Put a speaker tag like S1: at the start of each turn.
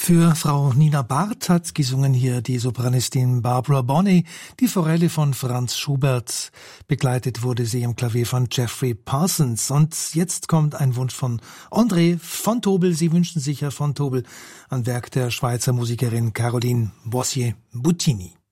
S1: Für Frau Nina Barth hat gesungen hier die Sopranistin Barbara Bonney, die Forelle von Franz Schubert. Begleitet wurde sie im Klavier von Jeffrey Parsons. Und jetzt kommt ein Wunsch von André von Tobel. Sie wünschen sich, Herr von Tobel, ein Werk der Schweizer Musikerin Caroline Boissier-Buttini.